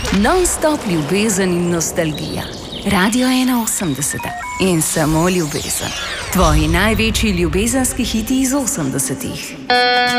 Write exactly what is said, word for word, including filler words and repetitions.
Non-stop ljubezen in nostalgija. Radio ena osemdeset in samo ljubezen. Tvoji največji ljubezenski hiti iz osemdesetih.